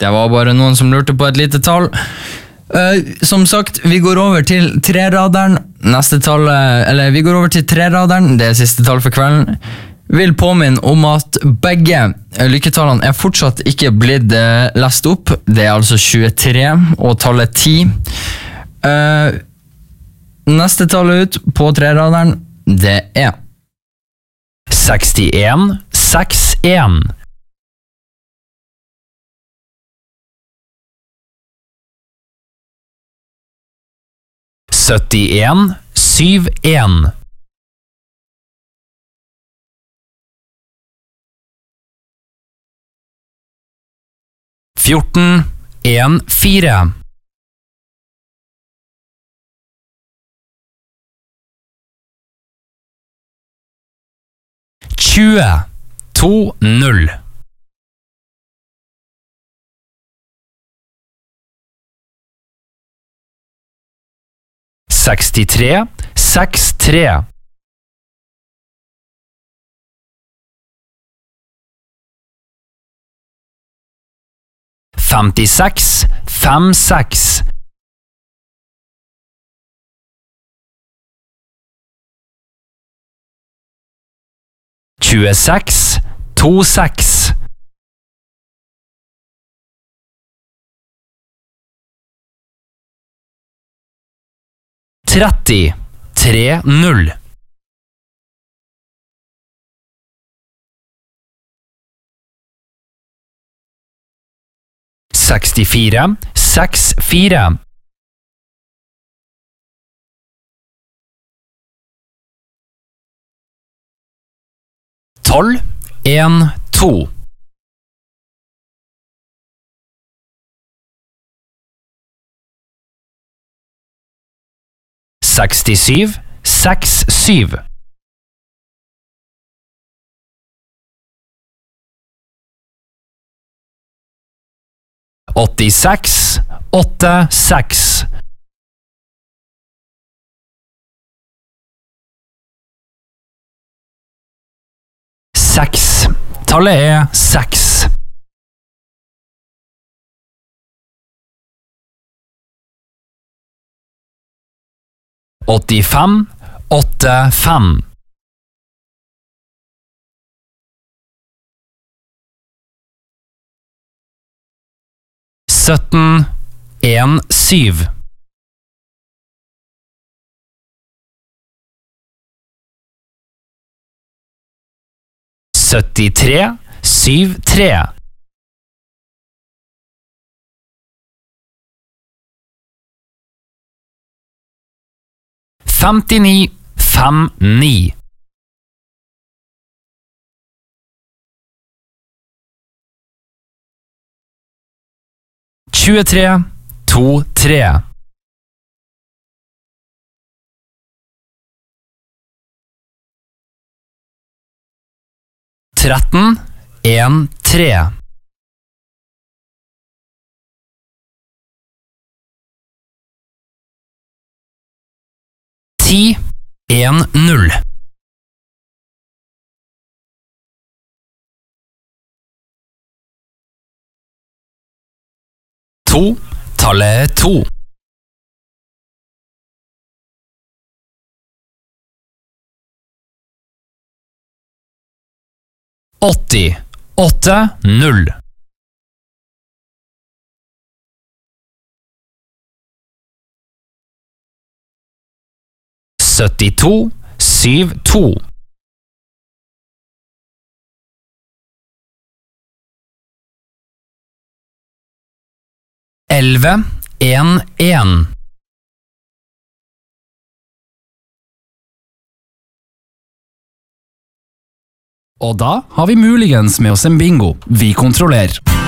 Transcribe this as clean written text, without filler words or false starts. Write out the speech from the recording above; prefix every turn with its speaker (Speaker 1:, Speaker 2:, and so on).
Speaker 1: Det var bare noen som lurte på et lite tall. Som sagt, vi går over til treraderen. Vi går over til treraderen, det er siste tall for kvelden. Vil påminne om at begge lykketallene er fortsatt ikke blitt lest opp. Det er altså 23 og tallet 10. Neste tallet ut på treraderen, det er
Speaker 2: 61, 61. 71, 71. 14, 1, 4. 20, 2, 0. 63, 6, 3. 56, 5, 6. 26, 2, 6. 30, 3, 0. 64, 6, 4. 12, 1, 2. 67, 6, 7. 86, 8, 6. 6. Tallet er 6. 85, 8, 5. 17, 1, 7. 73, 7, 3. 59, 5, 9. 23, 2, 3. 13, 1, 3. 10, 1, 0. 2, tallet 2. 80, 8, 0. 72, 7, 2. 11, 1, 1.
Speaker 3: 'Og da har vi muligens med oss en bingo. Vi kontrollerer.